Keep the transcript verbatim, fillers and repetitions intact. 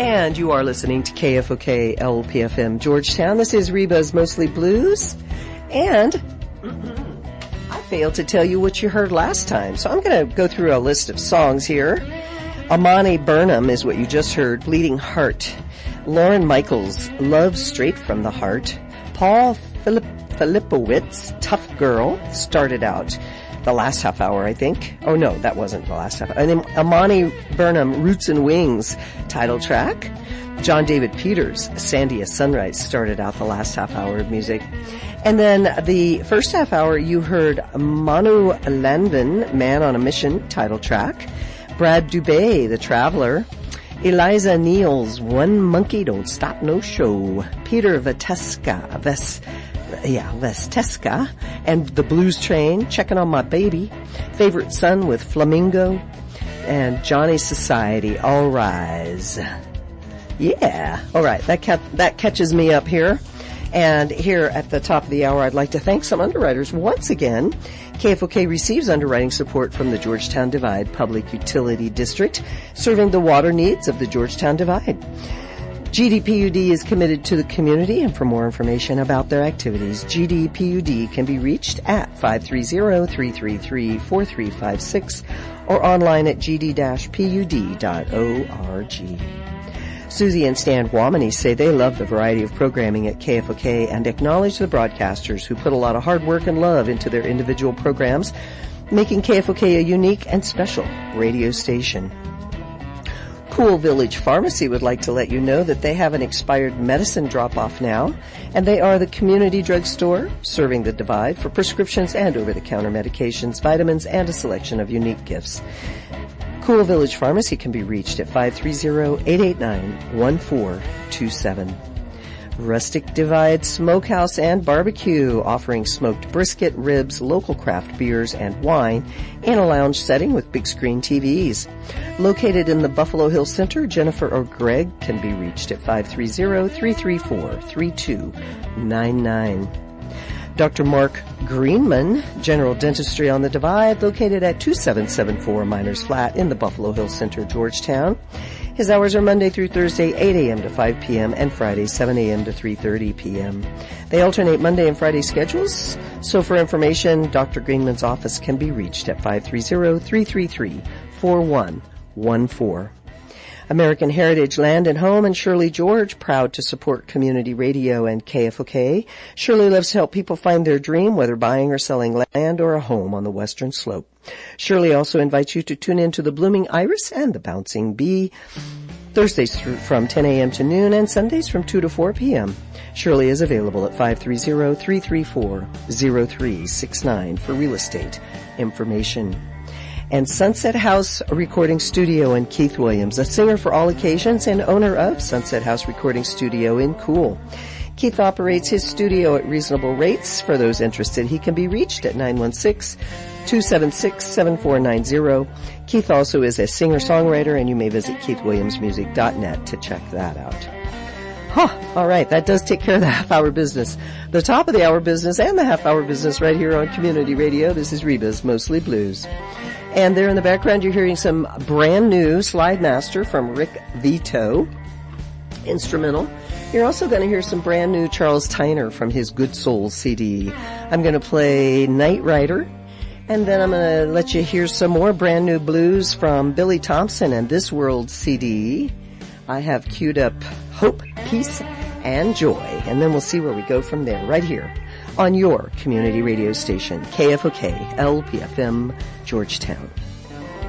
And you are listening to K F O K L P F M Georgetown. This is Reba's Mostly Blues. And I failed to tell you what you heard last time. So I'm going to go through a list of songs here. Amani Burnham is what you just heard, Bleeding Heart. Lauren Michaels, Love Straight from the Heart. Paul Philipp, Filipowitz, Tough Girl, started out the last half hour, I think. Oh, no, that wasn't the last half hour. And then Amani Burnham, Roots and Wings, title track. John David Peters, Sandia Sunrise, started out the last half hour of music. And then the first half hour, you heard Manu Lanvin, Man on a Mission, title track. Brad Dubé, The Traveler. Eliza Niels, One Monkey Don't Stop No Show. Peter Veteska, Ves, yeah, Vesteska, and The Blues Train, Checking on My Baby. Favorite Son with Flamingo. And Johnny Society, All Rise. Yeah. All right. That ca- that catches me up here. And here at the top of the hour, I'd like to thank some underwriters once again. K F O K receives underwriting support from the Georgetown Divide Public Utility District, serving the water needs of the Georgetown Divide. G D P U D is committed to the community, and for more information about their activities, G D P U D can be reached at five three zero, three three three, four three five six or online at g d dash p u d dot org. Susie and Stan Wamany say they love the variety of programming at K F O K and acknowledge the broadcasters who put a lot of hard work and love into their individual programs, making K F O K a unique and special radio station. Cool Village Pharmacy would like to let you know that they have an expired medicine drop-off now, and they are the community drugstore serving the Divide for prescriptions and over-the-counter medications, vitamins, and a selection of unique gifts. Cool Village Pharmacy can be reached at five three zero, eight eight nine, one four two seven. Rustic Divide Smokehouse and Barbecue, offering smoked brisket, ribs, local craft beers, and wine in a lounge setting with big screen T Vs. Located in the Buffalo Hill Center, Jennifer or Greg can be reached at five three zero, three three four, three two nine nine. Doctor Mark Greenman, General Dentistry on the Divide, located at two seven seven four Miners Flat in the Buffalo Hill Center, Georgetown. His hours are Monday through Thursday, eight a.m. to five p.m. and Friday, seven a.m. to three thirty p.m. They alternate Monday and Friday schedules. So for information, Doctor Greenman's office can be reached at five three zero, three three three, four one one four. American Heritage Land and Home and Shirley George, proud to support community radio and K F O K. Shirley loves to help people find their dream, whether buying or selling land or a home on the Western Slope. Shirley also invites you to tune in to the Blooming Iris and the Bouncing Bee, Thursdays through from ten a.m. to noon and Sundays from two to four p.m. Shirley is available at five three zero, three three four, zero three six nine for real estate information. And Sunset House Recording Studio in Keith Williams, a singer for all occasions and owner of Sunset House Recording Studio in Cool. Keith operates his studio at reasonable rates. For those interested, he can be reached at nine one six, two seven six, seven four nine zero. Keith also is a singer-songwriter, and you may visit keith williams music dot net to check that out. Huh, all right, that does take care of the half-hour business. The top of the hour business and the half-hour business right here on Community Radio. This is Reba's Mostly Blues. And there in the background, you're hearing some brand new Slide Master from Rick Vito, instrumental. You're also going to hear some brand new Charles Tyner from his Good Souls C D. I'm going to play Night Rider, and then I'm going to let you hear some more brand new blues from Billy Thompson and This World C D. I have queued up Hope, Peace, and Joy, and then we'll see where we go from there, right here on your community radio station, K F O K L P F M, Georgetown.